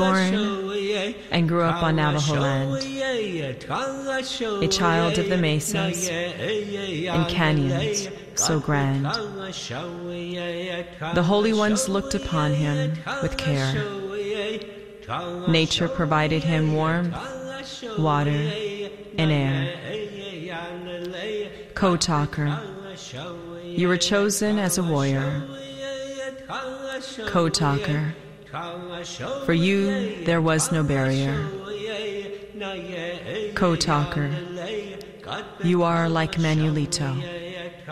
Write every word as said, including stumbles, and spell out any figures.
born and grew up on Navajo land, a child of the mesas and canyons so grand. The Holy Ones looked upon him with care. Nature provided him warmth, water, and air. Co-talker, you were chosen as a warrior. Co-talker, for you there was no barrier. Co-talker, you are like Manuelito.